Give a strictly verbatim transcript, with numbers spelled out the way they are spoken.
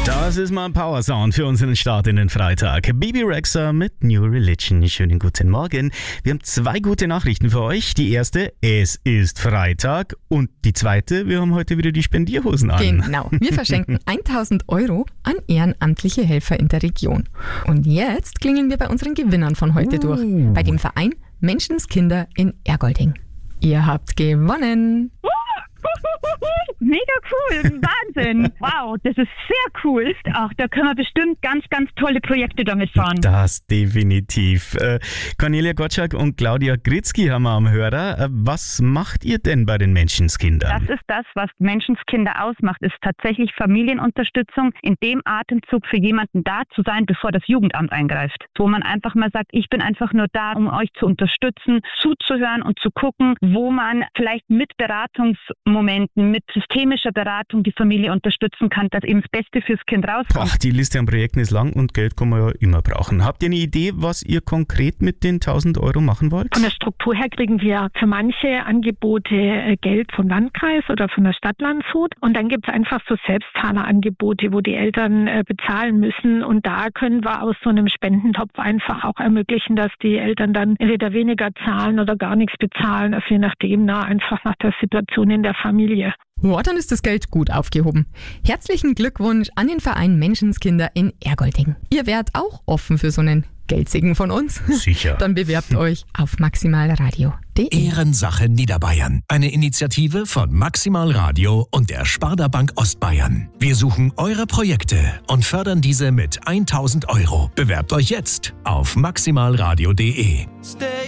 Das ist mal ein Power-Sound für unseren Start in den Freitag. Bebe Rexha mit New Religion. Schönen guten Morgen. Wir haben zwei gute Nachrichten für euch. Die erste, es ist Freitag. Und die zweite, wir haben heute wieder die Spendierhosen an. Genau. Wir verschenken tausend Euro an ehrenamtliche Helfer in der Region. Und jetzt klingeln wir bei unseren Gewinnern von heute uh. durch. Bei dem Verein Menschenskinder in Ergolding. Ihr habt gewonnen. Mega cool, Wahnsinn. Wow, das ist sehr cool. Auch da können wir bestimmt ganz, ganz tolle Projekte damit fahren. Das definitiv. Äh, Cornelia Gottschalk und Claudia Gritzky haben wir am Hörer. Äh, was macht ihr denn bei den Menschenskindern? Das ist das, was Menschenskinder ausmacht, ist tatsächlich Familienunterstützung, in dem Atemzug für jemanden da zu sein, bevor das Jugendamt eingreift. Wo man einfach mal sagt, ich bin einfach nur da, um euch zu unterstützen, zuzuhören und zu gucken, wo man vielleicht mit Beratungsmomenten, mit systemischer Beratung die Familie unterstützen kann, dass eben das Beste fürs Kind rauskommt. Ach, die Liste an Projekten ist lang und Geld kann man ja immer brauchen. Habt ihr eine Idee, was ihr konkret mit den tausend Euro machen wollt? Von der Struktur her kriegen wir für manche Angebote Geld vom Landkreis oder von der Stadt Landshut. Und dann gibt es einfach so Selbstzahlerangebote, wo die Eltern bezahlen müssen. Und da können wir aus so einem Spendentopf einfach auch ermöglichen, dass die Eltern dann entweder weniger zahlen oder gar nichts bezahlen. Also je nachdem, na, einfach nach der Situation in der Familie. Ja, dann ist das Geld gut aufgehoben. Herzlichen Glückwunsch an den Verein Menschenskinder in Ergolding. Ihr wärt auch offen für so einen Geldsegen von uns? Sicher. Dann bewerbt euch auf maximalradio punkt de. Ehrensache Niederbayern. Eine Initiative von Maximal Radio und der Sparda Bank Ostbayern. Wir suchen eure Projekte und fördern diese mit tausend Euro. Bewerbt euch jetzt auf maximalradio punkt de.